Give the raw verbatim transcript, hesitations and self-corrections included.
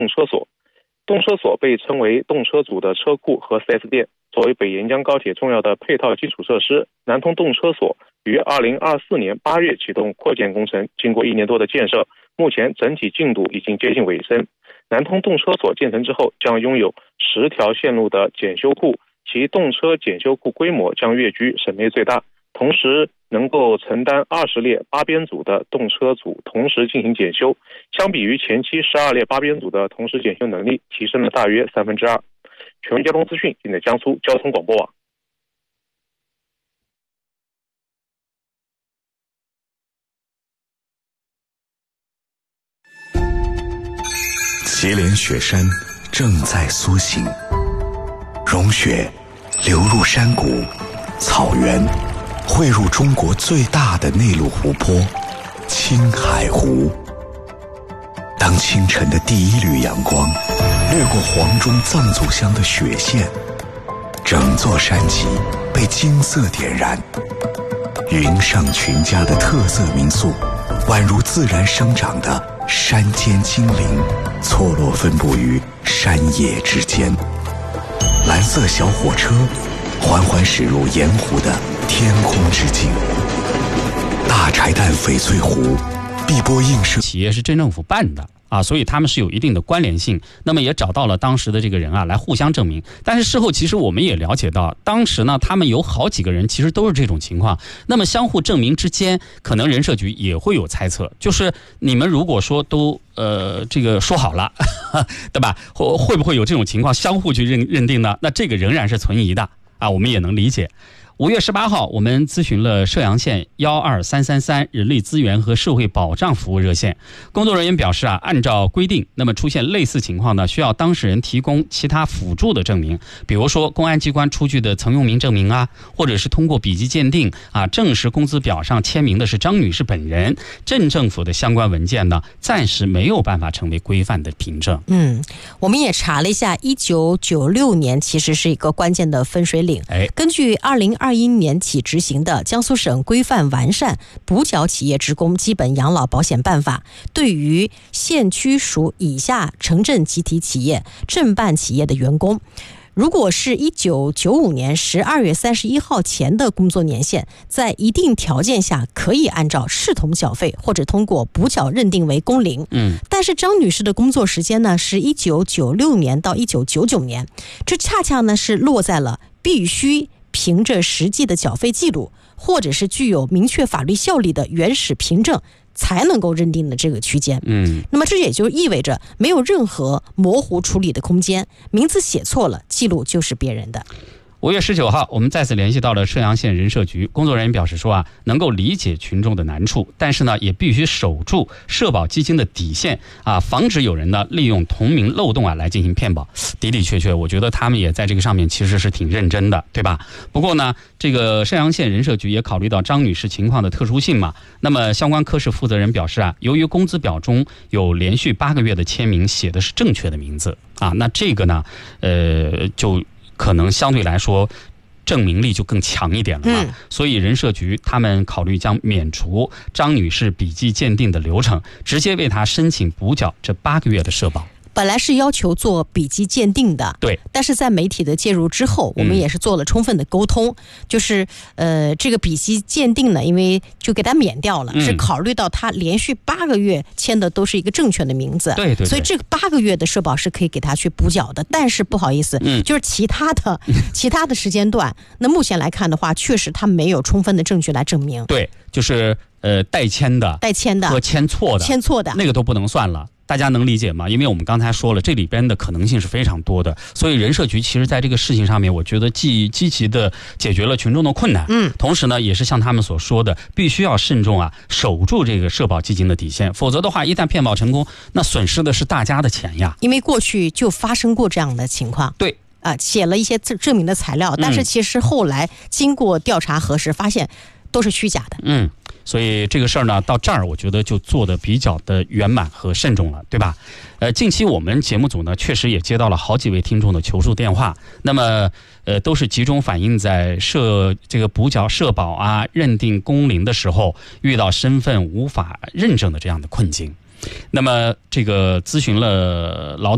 动车所。动车所被称为动车组的车库和 四 S 店，作为北沿江高铁重要的配套基础设施，南通动车所于二零二四年八月启动扩建工程，经过一年多的建设，目前整体进度已经接近尾声。南通动车所建成之后，将拥有十条线路的检修库，其动车检修库规模将跃居省内最大，同时能够承担二十列八编组的动车组同时进行检修，相比于前期十二列八编组的同时检修能力，提升了大约三分之二。全文交通资讯尽在江苏交通广播网。 祁连雪山正在苏醒，融雪流入山谷、草原，汇入中国最大的内陆湖泊青海湖。当清晨的第一缕阳光掠过黄钟藏祖乡的雪线，整座山脊被金色点燃。云上群家的特色民宿，宛如自然生长的山间精灵，错落分布于山野之间。蓝色小火车缓缓驶入盐湖的天空之境。大柴旦翡翠湖碧波映射企业是镇政府办的啊，所以他们是有一定的关联性。那么也找到了当时的这个人啊，来互相证明。但是事后其实我们也了解到，当时呢，他们有好几个人其实都是这种情况。那么相互证明之间，可能人社局也会有猜测，就是你们如果说都呃这个说好了，对吧？会会不会有这种情况相互去认认定呢？那这个仍然是存疑的啊，我们也能理解。五月十八号，我们咨询了射阳县幺二三三三人力资源和社会保障服务热线，工作人员表示啊，按照规定，那么出现类似情况呢，需要当事人提供其他辅助的证明，比如说公安机关出具的曾用名证明啊，或者是通过笔迹鉴定啊，证实工资表上签名的是张女士本人。镇政府的相关文件呢，暂时没有办法成为规范的凭证。 嗯，我们也查了一下，一九九六年其实是一个关键的分水岭。 哎， 根据二零二一年起执行的江苏省规范完善补缴企业职工基本养老保险办法，对于县区属以下城镇集体企业、镇办企业的员工，如果是一九九五年十二月三十一号前的工作年限，在一定条件下可以按照视同缴费或者通过补缴认定为工龄。 嗯， 但是张女士的工作时间呢是一九九六年到一九九九年，这恰恰呢是落在了必须凭着实际的缴费记录，或者是具有明确法律效力的原始凭证才能够认定的这个区间。 嗯， 那么这也就意味着没有任何模糊处理的空间，名字写错了，记录就是别人的。 五月十九号，我们再次联系到了射阳县人社局，工作人员表示说啊，能够理解群众的难处，但是呢，也必须守住社保基金的底线啊，防止有人呢利用同名漏洞啊来进行骗保。的的确确，我觉得他们也在这个上面其实是挺认真的，对吧？不过呢，这个射阳县人社局也考虑到张女士情况的特殊性嘛，那么相关科室负责人表示啊，由于工资表中有连续八个月的签名写的是正确的名字啊，那这个呢，呃，就可能相对来说证明力就更强一点了嘛、嗯、所以人社局他们考虑将免除张女士笔迹鉴定的流程，直接为她申请补缴这八个月的社保。 本来是要求做笔迹鉴定的， 对， 但是在媒体的介入之后，我们也是做了充分的沟通，嗯、就是呃，这个笔迹鉴定呢，因为就给他免掉了，嗯、是考虑到他连续八个月签的都是一个正确的名字， 对 对, 对， 所以这个八个月的社保是可以给他去补缴的。但是不好意思，嗯、就是其他的其他的时间段，那目前来看的话，确实他没有充分的证据来证明。 对，就是呃代签的、 代签的和签错的、 签错的那个都不能算了。大家能理解吗？因为我们刚才说了，这里边的可能性是非常多的，所以人社局其实在这个事情上面，我觉得既积极的解决了群众的困难，嗯，同时呢，也是像他们所说的，必须要慎重啊，守住这个社保基金的底线，否则的话，一旦骗保成功，那损失的是大家的钱呀。因为过去就发生过这样的情况， 对。 啊、呃，写了一些证明的材料，但是其实后来经过调查核实，发现都是虚假的。 嗯，所以这个事儿呢，到这儿我觉得就做得比较的圆满和慎重了，对吧？呃，近期我们节目组呢，确实也接到了好几位听众的求助电话，那么呃，都是集中反映在社这个补缴社保啊、认定工龄的时候，遇到身份无法认证的这样的困境。那么这个咨询了劳